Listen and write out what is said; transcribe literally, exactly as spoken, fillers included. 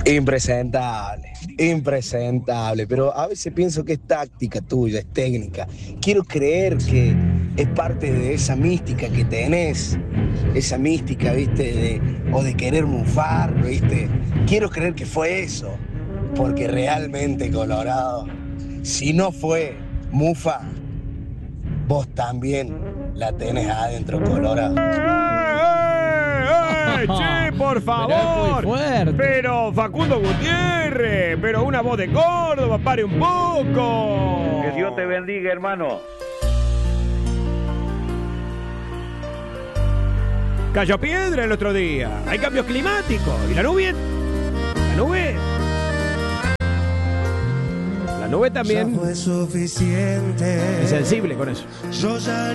Impresentable, impresentable, pero a veces pienso que es táctica tuya, es técnica. Quiero creer que es parte de esa mística que tenés, esa mística, viste, de, o de querer mufar, viste. Quiero creer que fue eso, porque realmente, Colorado, si no fue mufa, vos también la tenés adentro, Colorado. ¡Eh, che, por favor! Pero es muy fuerte. Pero Facundo Gutiérrez, pero una voz de Córdoba, pare un poco. Que Dios te bendiga, hermano. Cayó piedra el otro día. Hay cambios climáticos. ¿Y la nube? La nube. La nube también Ya fue suficiente. es sensible con eso. Yo ya